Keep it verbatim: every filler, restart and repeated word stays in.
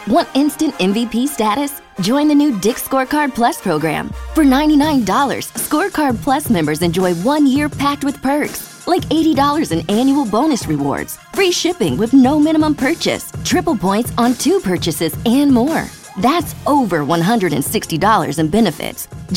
Want instant M V P status? Join the new Dick's Scorecard Plus program. For ninety-nine dollars, Scorecard Plus members enjoy one year packed with perks, like eighty dollars in annual bonus rewards, free shipping with no minimum purchase, triple points on two purchases, and more. That's over one hundred sixty dollars in benefits.